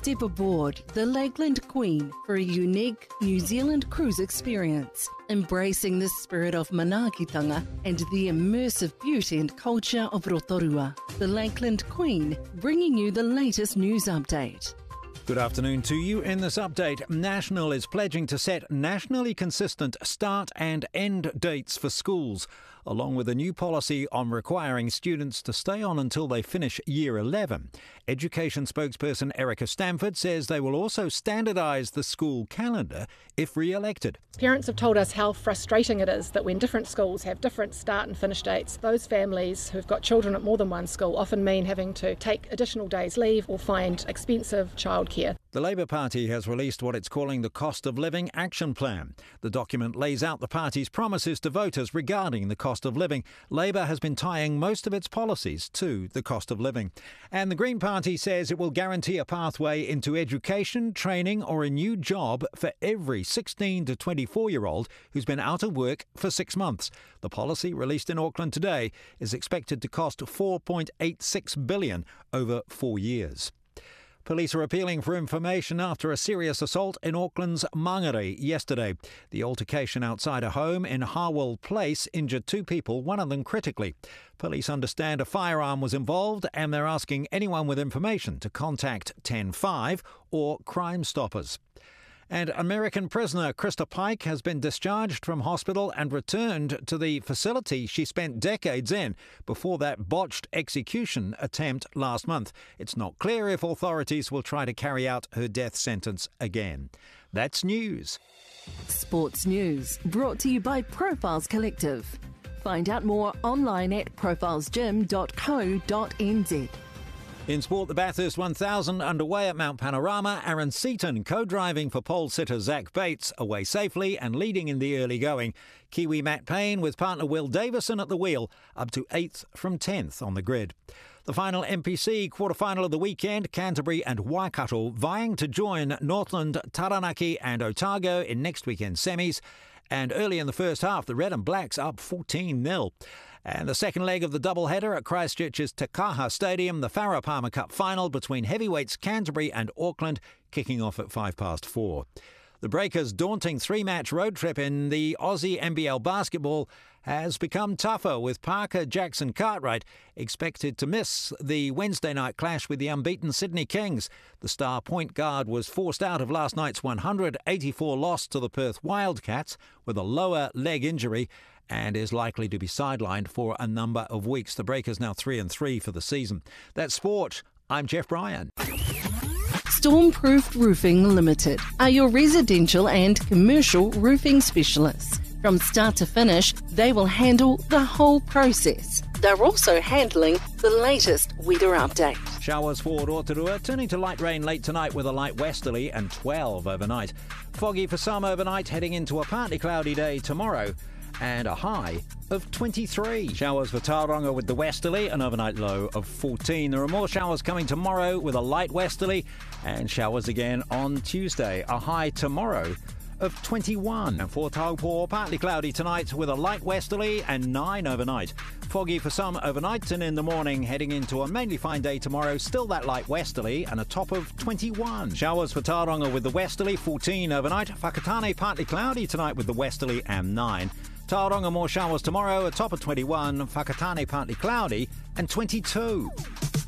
Step aboard the Lakeland Queen for a unique New Zealand cruise experience, embracing the spirit of manaakitanga and the immersive beauty and culture of Rotorua. The Lakeland Queen, bringing you the latest news update. Good afternoon to you. In this update, National is pledging to set nationally consistent start and end dates for schools, along with a new policy on requiring students to stay on until they finish Year 11. Education spokesperson Erica Stamford says they will also standardise the school calendar if re-elected. Parents have told us how frustrating it is that when different schools have different start and finish dates, those families who've got children at more than one school often mean having to take additional days' leave or find expensive childcare. The Labour Party has released what it's calling the Cost of Living Action Plan. The document lays out the party's promises to voters regarding the cost of living. Labour has been tying most of its policies to the cost of living. And the Green Party says it will guarantee a pathway into education, training or a new job for every 16 to 24-year-old who's been out of work for 6 months. The policy, released in Auckland today, is expected to cost $4.86 billion over 4 years. Police are appealing for information after a serious assault in Auckland's Mangere yesterday. The altercation outside a home in Harwell Place injured 2 people, one of them critically. Police understand a firearm was involved and they're asking anyone with information to contact 105 or Crime Stoppers. And American prisoner Krista Pike has been discharged from hospital and returned to the facility she spent decades in before that botched execution attempt last month. It's not clear if authorities will try to carry out her death sentence again. That's news. Sports news brought to you by Profiles Collective. Find out more online at profilesgym.co.nz. In sport, the Bathurst 1000 underway at Mount Panorama. Aaron Seaton co-driving for pole sitter Zach Bates, away safely and leading in the early going. Kiwi Matt Payne with partner Will Davison at the wheel, up to 8th from 10th on the grid. The final NPC quarter-final of the weekend, Canterbury and Waikato vying to join Northland, Taranaki and Otago in next weekend's semis. And early in the first half, the Red and Blacks up 14-0. And the second leg of the doubleheader at Christchurch's Te Kaha Stadium, the Farah Palmer Cup final between heavyweights Canterbury and Auckland, kicking off at 4:05. The Breakers' daunting 3-match road trip in the Aussie NBL basketball has become tougher, with Parker Jackson Cartwright expected to miss the Wednesday night clash with the unbeaten Sydney Kings. The star point guard was forced out of last night's 184 loss to the Perth Wildcats with a lower leg injury and is likely to be sidelined for a number of weeks. The Breakers now 3-3 for the season. That's sport. I'm Jeff Bryan. Stormproof Roofing Limited are your residential and commercial roofing specialists. From start to finish, they will handle the whole process. They're also handling the latest weather update. Showers for Rotorua, turning to light rain late tonight with a light westerly and 12 overnight. Foggy for some overnight, heading into a partly cloudy day tomorrow and a high of 23. Showers for Tauranga with the westerly, an overnight low of 14. There are more showers coming tomorrow with a light westerly and showers again on Tuesday. A high tomorrow of 21. And for Taupo, partly cloudy tonight with a light westerly and 9 overnight. Foggy for some overnight and in the morning, heading into a mainly fine day tomorrow. Still that light westerly and a top of 21. Showers for Tauranga with the westerly, 14 overnight. Whakatane partly cloudy tonight with the westerly and 9. Tauranga more showers tomorrow, a top of 21. Whakatane partly cloudy and 22.